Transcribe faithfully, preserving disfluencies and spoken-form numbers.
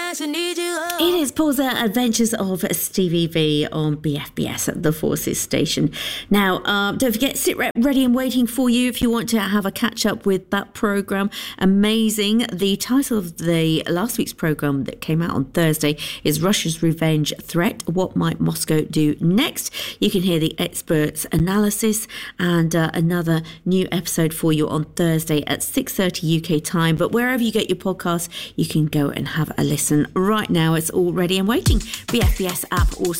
It is Paul's Adventures of Stevie V on B F B S at the Forces station. Now, um, don't forget, Sit Rep ready and waiting for you if you want to have a catch up with that programme. Amazing. The title of the last week's programme that came out on Thursday is Russia's Revenge Threat. What might Moscow do next? You can hear the experts' analysis and uh, another new episode for you on Thursday at six thirty U K time. But wherever you get your podcasts, you can go and have a listen right now. It's all ready and waiting. B F B S app also